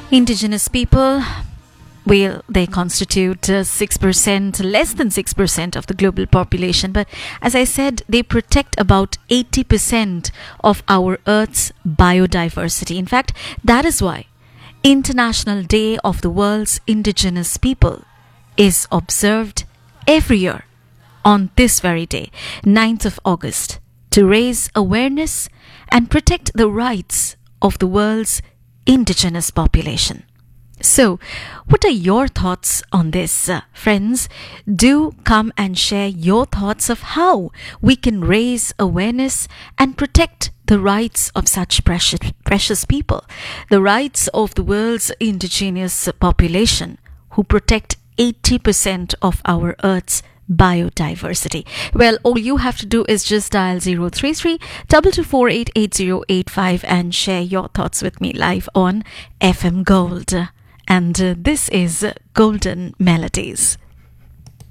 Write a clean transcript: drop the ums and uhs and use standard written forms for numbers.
Indigenous people, well, they constitute 6%, less than 6% of the global population. But as I said, they protect about 80% of our Earth's biodiversity. In fact, that is why International Day of the World's Indigenous People is observed every year on this very day, 9th of August, to raise awareness and protect the rights of the world's indigenous population. So, what are your thoughts on this, friends? Do come and share your thoughts of how we can raise awareness and protect the rights of such precious people, the rights of the world's indigenous population who protect 80% of our Earth's biodiversity. Well, all you have to do is just dial 033 224 8085 and share your thoughts with me live on FM Gold. And this is Golden Melodies.